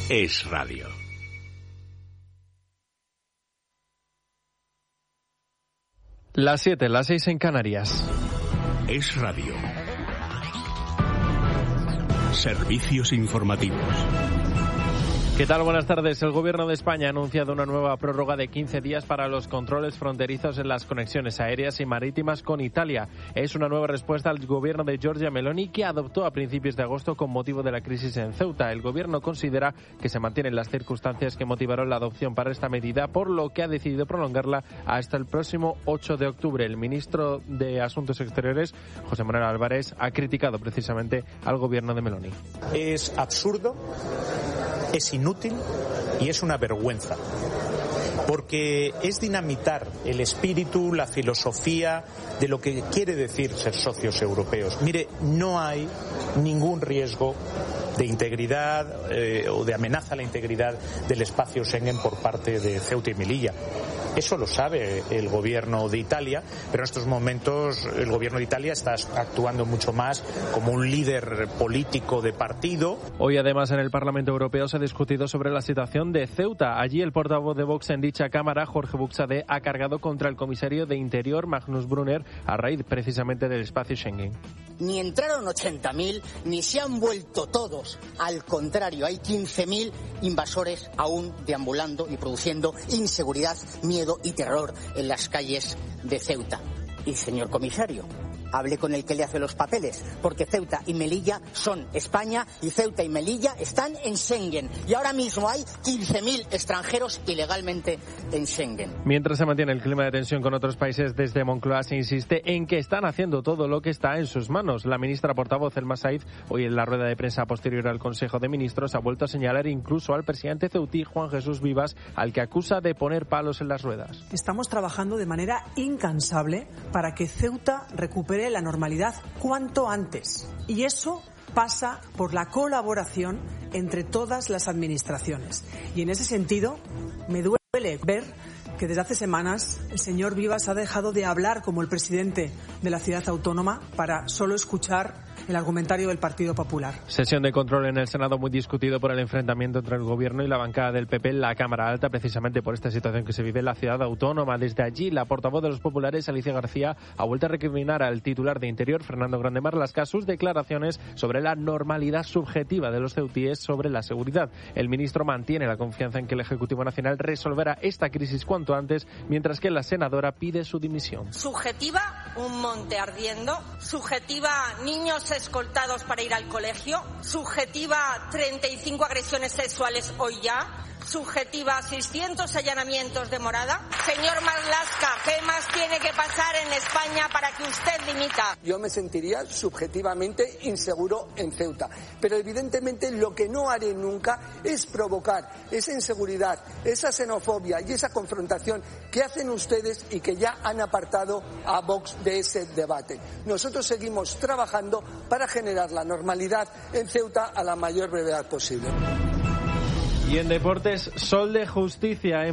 Es Radio. Las 7, las 6 en Canarias. Es Radio. Servicios informativos. ¿Qué tal? Buenas tardes. El Gobierno de España ha anunciado una nueva prórroga de 15 días para los controles fronterizos en las conexiones aéreas y marítimas con Italia. Es una nueva respuesta al Gobierno de Giorgia Meloni, que adoptó a principios de agosto con motivo de la crisis en Ceuta. El Gobierno considera que se mantienen las circunstancias que motivaron la adopción para esta medida, por lo que ha decidido prolongarla hasta el próximo 8 de octubre. El ministro de Asuntos Exteriores, José Manuel Álvarez, ha criticado precisamente al Gobierno de Meloni. Es absurdo, es inútil y es una vergüenza, porque es dinamitar el espíritu, la filosofía de lo que quiere decir ser socios europeos. Mire, no hay ningún riesgo de integridad o de amenaza a la integridad del espacio Schengen por parte de Ceuta y Melilla. Eso lo sabe el Gobierno de Italia, pero en estos momentos el Gobierno de Italia está actuando mucho más como un líder político de partido. Hoy, además, en el Parlamento Europeo se ha discutido sobre la situación de Ceuta. Allí el portavoz de Vox en dicha Cámara, Jorge Buxadé, ha cargado contra el comisario de Interior, Magnus Brunner, a raíz precisamente del espacio Schengen. Ni entraron 80.000, ni se han vuelto todos. Al contrario, hay 15.000 invasores aún deambulando y produciendo inseguridad, miedo y terror en las calles de Ceuta. Y, señor comisario, hable con el que le hace los papeles, porque Ceuta y Melilla son España y Ceuta y Melilla están en Schengen. Y ahora mismo hay 15.000 extranjeros ilegalmente en Schengen. Mientras se mantiene el clima de tensión con otros países, desde Moncloa se insiste en que están haciendo todo lo que está en sus manos. La ministra portavoz, Elma Said, hoy en la rueda de prensa posterior al Consejo de Ministros, ha vuelto a señalar incluso al presidente ceutí, Juan Jesús Vivas, al que acusa de poner palos en las ruedas. Estamos trabajando de manera incansable para que Ceuta recupere la normalidad cuanto antes. Y eso pasa por la colaboración entre todas las administraciones. Y en ese sentido, me duele ver que desde hace semanas el señor Vivas ha dejado de hablar como el presidente de la ciudad autónoma para solo escuchar el argumentario del Partido Popular. Sesión de control en el Senado muy discutido por el enfrentamiento entre el Gobierno y la bancada del PP en la Cámara Alta, precisamente por esta situación que se vive en la ciudad autónoma. Desde allí, la portavoz de los populares, Alicia García, ha vuelto a recriminar al titular de Interior, Fernando Grande Marlaska, sus declaraciones sobre la normalidad subjetiva de los ceutíes sobre la seguridad. El ministro mantiene la confianza en que el Ejecutivo Nacional resolverá esta crisis cuanto antes, mientras que la senadora pide su dimisión. Subjetiva, un monte ardiendo. Subjetiva, niños escoltados para ir al colegio. Subjetiva, 35 agresiones sexuales hoy ya. Subjetiva, 600 allanamientos de morada. Señor Marlaska, ¿qué más tiene que pasar en España para que usted dimita? Yo me sentiría subjetivamente inseguro en Ceuta, pero evidentemente lo que no haré nunca es provocar esa inseguridad, esa xenofobia y esa confrontación que hacen ustedes y que ya han apartado a Vox de ese debate. Nosotros seguimos trabajando para generar la normalidad en Ceuta a la mayor brevedad posible. Y en deportes, Sol de Justicia.